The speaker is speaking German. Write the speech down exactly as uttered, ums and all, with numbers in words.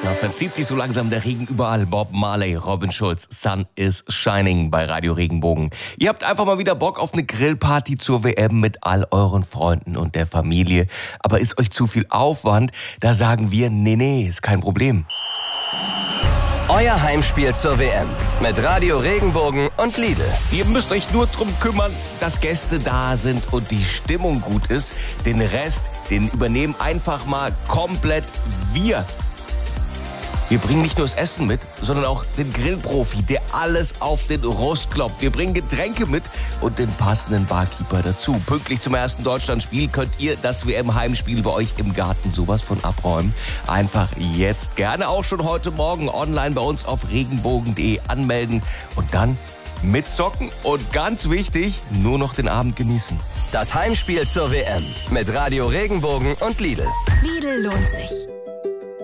Verzieht sich so langsam der Regen überall. Bob Marley, Robin Schulz, Sun is Shining bei Radio Regenbogen. Ihr habt einfach mal wieder Bock auf eine Grillparty zur W M mit all euren Freunden und der Familie. Aber ist euch zu viel Aufwand? Da sagen wir, nee, nee, ist kein Problem. Euer Heimspiel zur W M mit Radio Regenbogen und Lidl. Ihr müsst euch nur drum kümmern, dass Gäste da sind und die Stimmung gut ist. Den Rest, den übernehmen einfach mal komplett wir. Wir bringen nicht nur das Essen mit, sondern auch den Grillprofi, der alles auf den Rost kloppt. Wir bringen Getränke mit und den passenden Barkeeper dazu. Pünktlich zum ersten Deutschlandspiel könnt ihr das W M-Heimspiel bei euch im Garten sowas von abräumen. Einfach jetzt, gerne auch schon heute Morgen online bei uns auf regenbogen punkt de anmelden und dann mitzocken und ganz wichtig, nur noch den Abend genießen. Das Heimspiel zur W M mit Radio Regenbogen und Lidl. Lidl lohnt sich.